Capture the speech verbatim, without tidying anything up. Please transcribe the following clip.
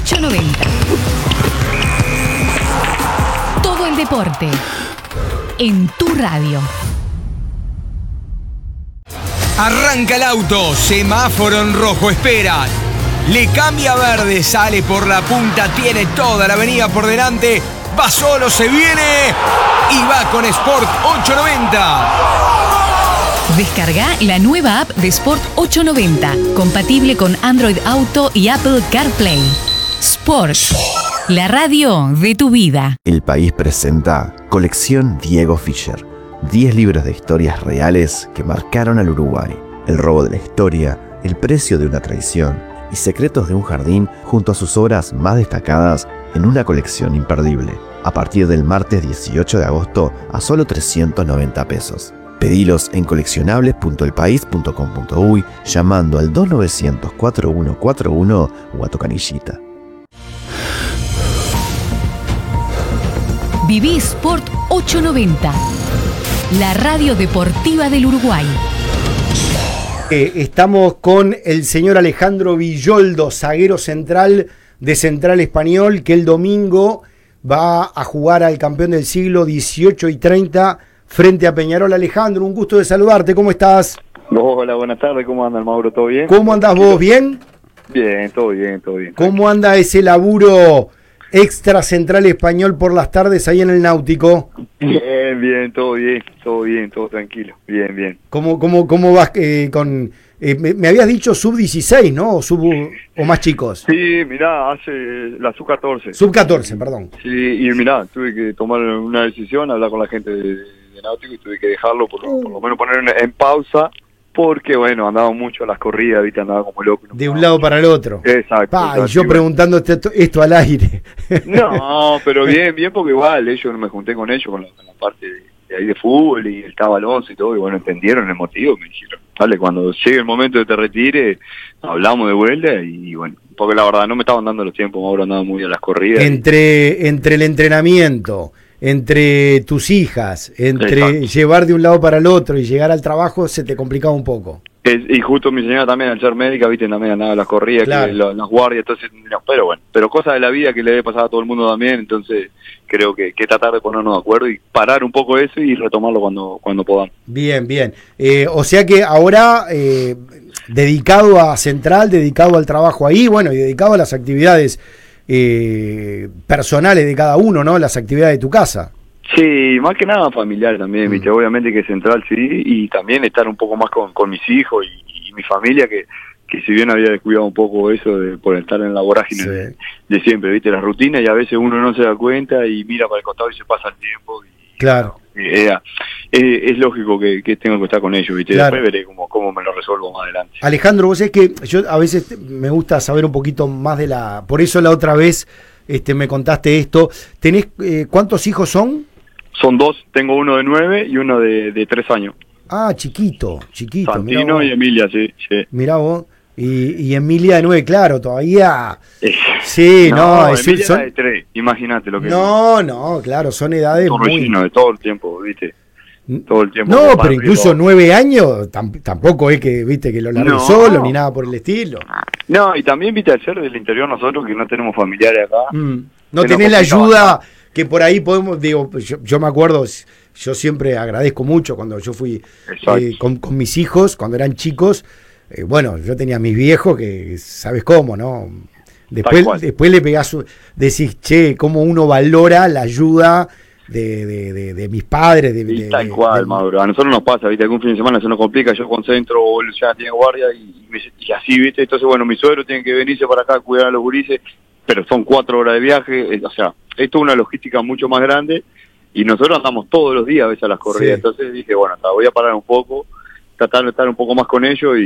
ocho noventa. Todo el deporte en tu radio. Arranca el auto, semáforo en rojo, espera. Le cambia a verde, sale por la punta, tiene toda la avenida por delante. Va solo, se viene y va con Sport ocho noventa. Descarga la nueva app de Sport ocho noventa, compatible con Android Auto y Apple CarPlay. Sport, la radio de tu vida. El País presenta Colección Diego Fischer. diez libros de historias reales que marcaron al Uruguay. El robo de la historia, el precio de una traición y secretos de un jardín junto a sus obras más destacadas en una colección imperdible. A partir del martes dieciocho de agosto a solo trescientos noventa pesos. Pedilos en coleccionables punto el país punto com punto uy llamando al dos novecientos cuatro uno cuatro uno o a tu canillita. Viví Sport ocho noventa, la radio deportiva del Uruguay. Eh, estamos con el señor Alejandro Villoldo, zaguero central de Central Español, que el domingo va a jugar al campeón del siglo dieciocho y treinta frente a Peñarol. Alejandro, un gusto de saludarte, ¿cómo estás? Hola, buenas tardes, ¿cómo anda el Mauro? ¿Todo bien? ¿Cómo andás vos? ¿Bien? Bien, todo bien, todo bien. ¿Cómo anda ese laburo extra Central Español por las tardes ahí en el Náutico? Bien, bien, todo bien, todo bien, todo tranquilo, bien, bien. ¿Cómo, cómo, cómo vas eh, con...? Eh, me, me habías dicho sub dieciséis, ¿no? O, sub, o más chicos. Sí, mirá, hace la sub catorce. sub catorce, perdón. Sí, y mirá, tuve que tomar una decisión, hablar con la gente de, de Náutico y tuve que dejarlo, por, por lo menos poner en, en pausa, porque, bueno, andaba mucho a las corridas, ¿viste? Andaba como loco. No, de un lado para el otro. Exacto. Pa, exacto, y yo igual. preguntando esto, esto al aire. No, pero bien, bien, porque igual, ellos me junté con ellos, con la, con la parte de, de ahí de fútbol, y estaba Alonso y todo, y bueno, entendieron el motivo, me dijeron, vale, cuando llegue el momento de te retire, hablamos de vuelta, y bueno, porque la verdad no me estaban dando los tiempos, ahora andaba muy a las corridas. Entre, y... entre el entrenamiento, entre tus hijas, entre Exacto. llevar de un lado para el otro y llegar al trabajo, se te complicaba un poco. Es, y justo mi señora también, al ser médica, viste, también andaba a las corridas, claro. que lo, las guardias, entonces, no, pero bueno, pero cosas de la vida que le debe pasar a todo el mundo también, entonces creo que, que tratar de ponernos de acuerdo y parar un poco eso y retomarlo cuando, cuando podamos. Bien, bien. Eh, o sea que ahora, eh, dedicado a Central, dedicado al trabajo ahí, bueno, y dedicado a las actividades eh, personales de cada uno, ¿no? Las actividades de tu casa. Sí, más que nada familiar también, ¿viste? Mm. Obviamente que Central sí, y también estar un poco más con, con mis hijos y, y mi familia, que, que si bien había descuidado un poco eso de por estar en la vorágine sí. de, de siempre, ¿viste? La rutina, y a veces uno no se da cuenta y mira para el costado y se pasa el tiempo. Y, claro. Y, eh, eh, es lógico que, que tengo que estar con ellos, ¿viste? Claro. Después veré cómo, cómo me lo resuelvo más adelante. Alejandro, vos sabés que yo a veces me gusta saber un poquito más de la... Por eso la otra vez este, me contaste esto. ¿Tenés eh, cuántos hijos son? Son dos, tengo uno de nueve y uno de, de tres años. Ah, chiquito, chiquito. Santino y Emilia, sí, sí. Mirá vos. Y, y Emilia de nueve, claro, todavía... Sí, no, no es Emilia son... de tres, imagínate lo que No, es. no, claro, son edades todo muy... de todo el tiempo, ¿viste? Todo el tiempo. No, pero incluso nueve años, tam, tampoco es que, viste, que lo largue no. solo, ni nada por el estilo. No, y también, viste, al ser del interior nosotros, que no tenemos familiares acá... Mm. No tenés la ayuda... que por ahí podemos, digo, yo, yo me acuerdo, yo siempre agradezco mucho cuando yo fui eh, con, con mis hijos, cuando eran chicos, eh, bueno, yo tenía a mis viejos que sabes cómo, ¿no? Después, después le pegás, decís, che, cómo uno valora la ayuda de, de, de, de mis padres. De, y de, tal de, cual, de, Mauro, a nosotros nos pasa, viste, algún fin de semana se nos complica, yo concentro, o él ya tiene guardia, y, y así, viste, entonces, bueno, mi suegro tiene que venirse para acá a cuidar a los gurises, pero son cuatro horas de viaje, o sea, esto es una logística mucho más grande y nosotros andamos todos los días a veces a las corridas, sí. Entonces dije, bueno, hasta voy a parar un poco, tratar de estar un poco más con ellos y